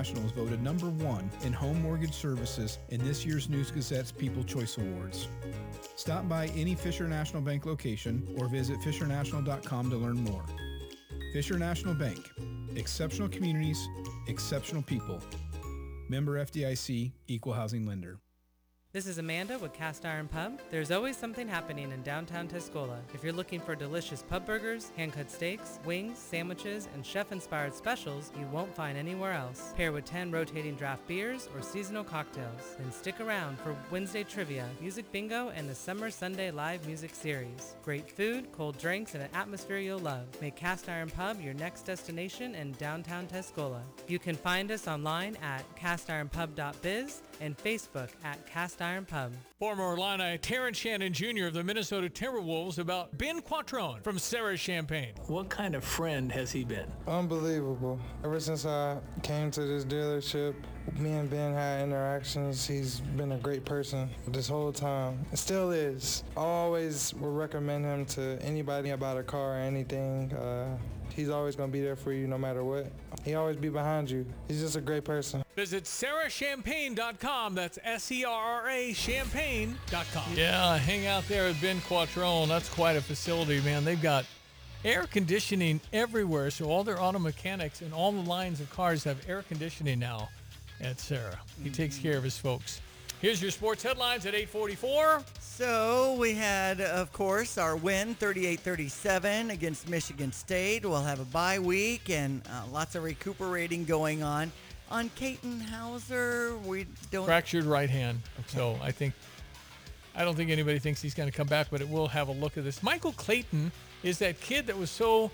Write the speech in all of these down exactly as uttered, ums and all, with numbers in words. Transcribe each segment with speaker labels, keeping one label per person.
Speaker 1: National is voted number one in home mortgage services in this year's News Gazette's People Choice Awards. Stop by any Fisher National Bank location or visit fisher national dot com to learn more. Fisher National Bank. Exceptional communities, exceptional people. Member F D I C, Equal Housing Lender.
Speaker 2: This is Amanda with Cast Iron Pub. There's always something happening in downtown Tuscola. If you're looking for delicious pub burgers, hand-cut steaks, wings, sandwiches, and chef-inspired specials you won't find anywhere else. Pair with ten rotating draft beers or seasonal cocktails. Then stick around for Wednesday trivia, music bingo, and the Summer Sunday live music series. Great food, cold drinks, and an atmosphere you'll love. Make Cast Iron Pub your next destination in downtown Tuscola. You can find us online at cast iron pub dot biz and Facebook at Cast Iron Pub.
Speaker 3: Former Illini Terrence Shannon Junior of the Minnesota Timberwolves about Ben Quattrone from Sarah Champagne.
Speaker 4: What kind of friend has he been?
Speaker 5: Unbelievable. Ever since I came to this dealership, me and Ben had interactions. He's been a great person this whole time. It still is. I always will recommend him to anybody about a car or anything. Uh, he's always going to be there for you no matter what. He always be behind you. He's just a great person.
Speaker 3: Visit sarah champagne dot com. That's S E R R A champagne dot com. Yeah, hang out there with Ben Quattrone. That's quite a facility, man. They've got air conditioning everywhere, so all their auto mechanics and all the lines of cars have air conditioning now at Sarah. He mm-hmm. takes care of his folks. Here's your sports headlines at eight forty-four.
Speaker 6: So we had, of course, our win, thirty-eight thirty-seven against Michigan State. We'll have a bye week and uh, lots of recuperating going on. On Caton Hauser, we don't...
Speaker 3: Fractured right hand. Okay. So I think, I don't think anybody thinks he's going to come back, but it will have a look at this. Michael Clayton is that kid that was so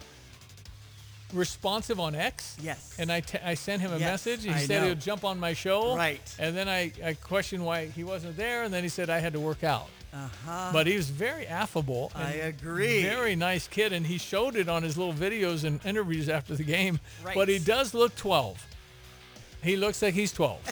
Speaker 3: responsive on X.
Speaker 6: Yes.
Speaker 3: And I, t- I sent him a
Speaker 6: yes,
Speaker 3: message. He
Speaker 6: I
Speaker 3: said
Speaker 6: know.
Speaker 3: he'll jump on my show.
Speaker 6: Right.
Speaker 3: And then I, I questioned why he wasn't there, and then he said I had to work out.
Speaker 6: Uh-huh.
Speaker 3: But he was very affable.
Speaker 6: I agree.
Speaker 3: Very nice kid, and he showed it on his little videos and interviews after the game.
Speaker 6: Right.
Speaker 3: But he does look twelve. He looks like he's twelve.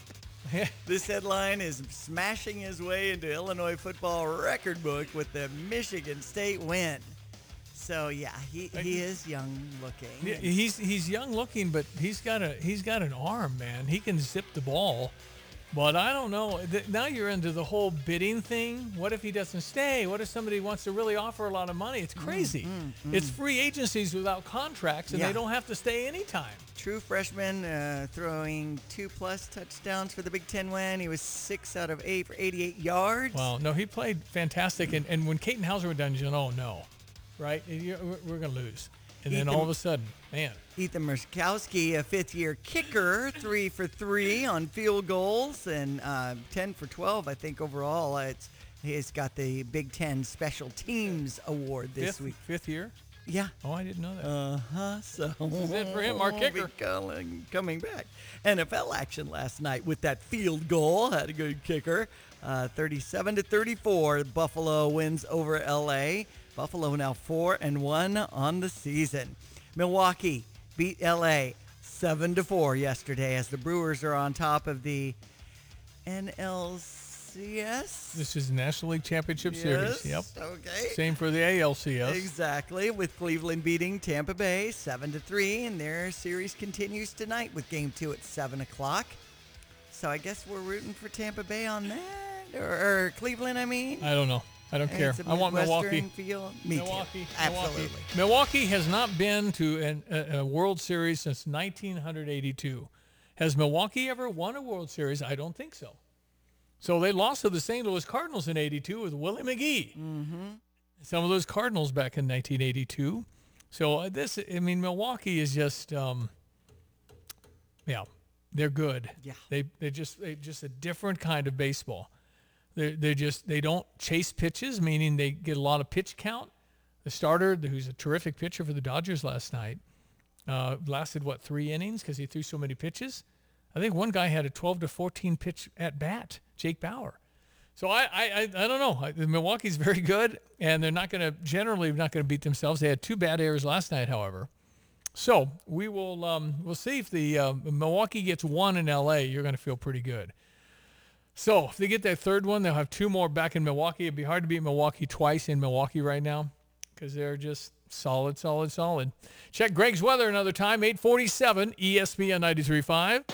Speaker 6: This headline is smashing his way into Illinois football record book with the Michigan State win. So yeah, he, he is young looking.
Speaker 3: He's he's young looking, but he's got a he's got an arm, man. He can zip the ball. But I don't know. Now you're into the whole bidding thing. What if he doesn't stay? What if somebody wants to really offer a lot of money? It's crazy. Mm, mm, mm. It's free agencies without contracts, and yeah. they don't have to stay anytime.
Speaker 6: True freshman, uh, throwing two-plus touchdowns for the Big Ten win. He was six out of eight for eighty-eight yards.
Speaker 3: Wow. No, he played fantastic. And, and when Caton Hauser went down, you know, oh, no. Right? You're, we're going to lose. And Ethan, then all of a sudden, man.
Speaker 6: Ethan Murkowski, a fifth-year kicker, three for three on field goals and uh, ten for twelve, I think, overall. Uh, it's, he's got the Big Ten Special Teams Award this
Speaker 3: fifth,
Speaker 6: week.
Speaker 3: Fifth year?
Speaker 6: Yeah.
Speaker 3: Oh, I didn't know that.
Speaker 6: Uh-huh. So
Speaker 3: this is it for him, our kicker.
Speaker 6: Coming, coming back. N F L action last night with that field goal. Had a good kicker. Uh, thirty-seven to thirty-four, Buffalo wins over L A. Buffalo now four and one on the season. Milwaukee beat L A seven to four yesterday as the Brewers are on top of the N L C S.
Speaker 3: This is the National League Championship
Speaker 6: yes,
Speaker 3: Series. Yep.
Speaker 6: Okay.
Speaker 3: Same for the A L C S.
Speaker 6: Exactly, with Cleveland beating Tampa Bay seven to three, and their series continues tonight with Game Two at seven o'clock. So I guess we're rooting for Tampa Bay on that, or, or Cleveland. I mean,
Speaker 3: I don't know. I don't care. I want Milwaukee.
Speaker 6: Feel. Me
Speaker 3: Milwaukee.
Speaker 6: too. Absolutely.
Speaker 3: Milwaukee. Milwaukee has not been to an, a, a World Series since nineteen eighty-two. Has Milwaukee ever won a World Series? I don't think so. So they lost to the Saint Louis Cardinals in eighty-two with Willie McGee.
Speaker 6: Mm-hmm.
Speaker 3: Some of those Cardinals back in nineteen eighty-two. So uh, this, I mean, Milwaukee is just, um, yeah, they're good.
Speaker 6: Yeah.
Speaker 3: They they just they just a different kind of baseball. They they just they don't chase pitches, meaning they get a lot of pitch count. The starter, who's a terrific pitcher for the Dodgers last night, uh, lasted what three innings because he threw so many pitches. I think one guy had a twelve to fourteen pitch at bat, Jake Bauer. So I I I, I don't know. I, Milwaukee's very good, and they're not going to generally not going to beat themselves. They had two bad errors last night, however. So we will um, we'll see if the uh, Milwaukee gets one in L A. You're going to feel pretty good. So if they get that third one, they'll have two more back in Milwaukee. It'd be hard to beat Milwaukee twice in Milwaukee right now because they're just solid, solid, solid. Check Greg's weather another time, eight forty-seven, E S P N ninety-three point five.